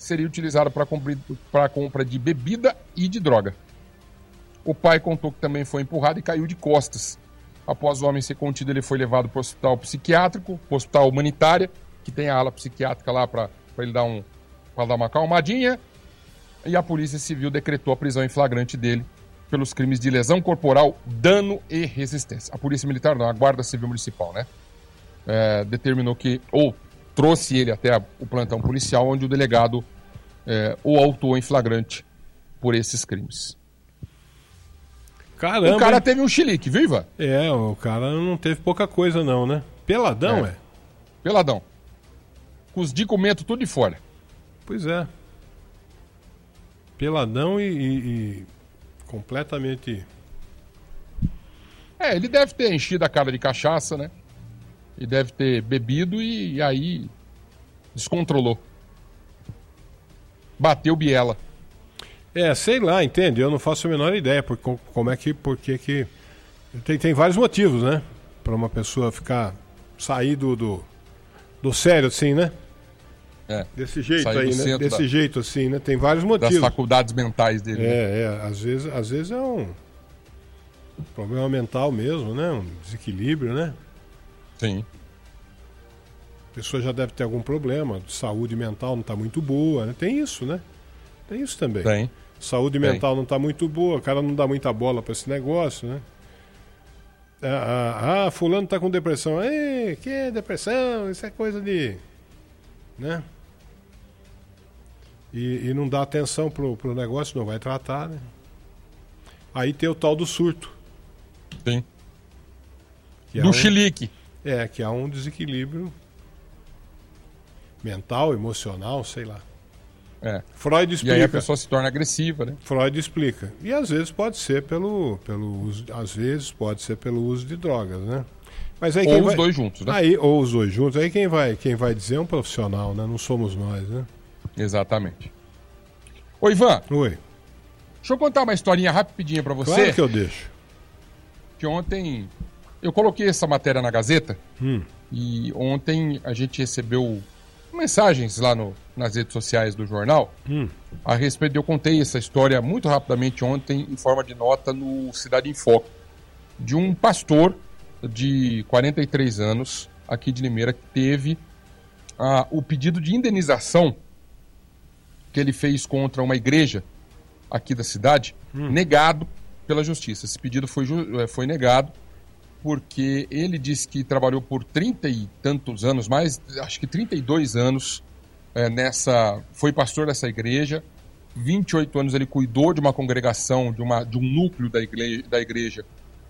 seria utilizado para a compra de bebida e de droga. O pai contou que também foi empurrado e caiu de costas. Após o homem ser contido, ele foi levado para o hospital psiquiátrico, para o hospital humanitária, que tem a ala psiquiátrica lá para ele dar uma acalmadinha. E a Polícia Civil decretou a prisão em flagrante dele pelos crimes de lesão corporal, dano e resistência. A Polícia Militar, não, a Guarda Civil Municipal, né? Determinou que, ou trouxe ele até o plantão policial, onde o delegado o autuou em flagrante por esses crimes. Caramba! O cara teve um chilique, viu, Ivan? O cara não teve pouca coisa não, né? Peladão, Peladão. Com os documentos tudo de fora. Pois é. Peladão e completamente... Ele deve ter enchido a cara de cachaça, né? E deve ter bebido e aí descontrolou. Bateu biela. Sei lá, entende? Eu não faço a menor ideia porque que... Tem vários motivos, né? Pra uma pessoa sair do sério assim, né? Desse jeito aí, né? Desse jeito assim, né? Tem vários motivos. Das faculdades mentais dele. Às vezes é um problema mental mesmo, né? Um desequilíbrio, né? Sim. A pessoa já deve ter algum problema, saúde mental não está muito boa, né? Tem isso, né? Tem isso também. Tem. Saúde mental não está muito boa, o cara não dá muita bola para esse negócio, né? Fulano está com depressão. Que é depressão? Isso é coisa de... né? E não dá atenção pro negócio, não vai tratar, né? Aí tem o tal do surto. Sim. Do chilique. Que há um desequilíbrio mental, emocional, sei lá. Freud explica. E aí a pessoa se torna agressiva, né? Freud explica. E às vezes pode ser pelo uso, pelo uso de drogas, né? Mas aí os dois juntos, né? Ou os dois juntos. Aí quem vai dizer é um profissional, né? Não somos nós, né? Exatamente. Ô, Ivan. Oi. Deixa eu contar uma historinha rapidinha pra você. Claro que eu deixo. Que ontem eu coloquei essa matéria na Gazeta e ontem a gente recebeu mensagens lá nas redes sociais do jornal a respeito. Eu contei essa história muito rapidamente ontem em forma de nota no Cidade em Foco, de um pastor de 43 anos aqui de Limeira que teve o pedido de indenização que ele fez contra uma igreja aqui da cidade negado pela justiça. Esse pedido foi negado porque ele disse que trabalhou por 30 e tantos anos, acho que 32 anos, foi pastor dessa igreja. 28 anos ele cuidou de uma congregação, de um núcleo da igreja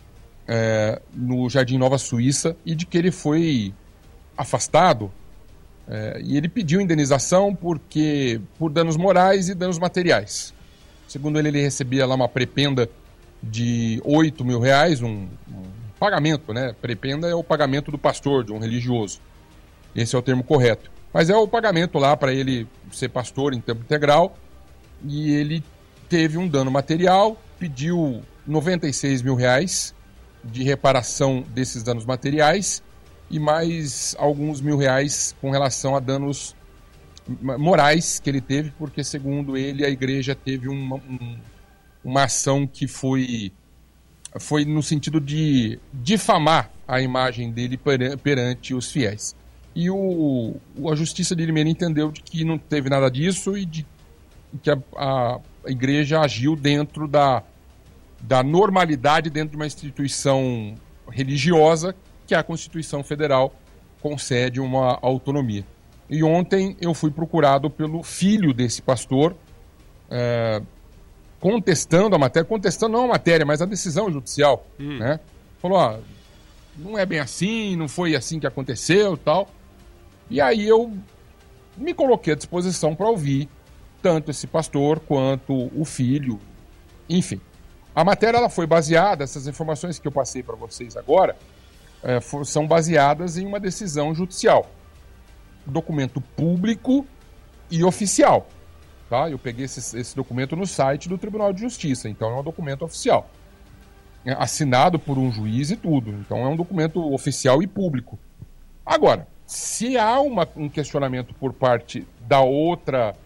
no Jardim Nova Suíça, e de que ele foi afastado, e ele pediu indenização por danos morais e danos materiais. Segundo ele recebia lá uma prependa de R$8 mil, um pagamento, né? Prependa é o pagamento do pastor, de um religioso. Esse é o termo correto. Mas é o pagamento lá para ele ser pastor em tempo integral, e ele teve um dano material, pediu R$96 mil de reparação desses danos materiais e mais alguns R$1.000 com relação a danos morais que ele teve, porque segundo ele a igreja teve uma ação que foi no sentido de difamar a imagem dele perante os fiéis. E a Justiça de Limeira entendeu de que não teve nada disso e de que a igreja agiu dentro da normalidade, dentro de uma instituição religiosa que a Constituição Federal concede uma autonomia. E ontem eu fui procurado pelo filho desse pastor, contestando não a matéria, mas a decisão judicial, né? Falou, não é bem assim, não foi assim que aconteceu e tal. E aí eu me coloquei à disposição para ouvir tanto esse pastor quanto o filho, enfim. A matéria ela foi baseada, essas informações que eu passei para vocês agora, são baseadas em uma decisão judicial. Documento público e oficial. Tá? Eu peguei esse documento no site do Tribunal de Justiça, então é um documento oficial. Assinado por um juiz e tudo, então é um documento oficial e público. Agora, se há um questionamento por parte da outra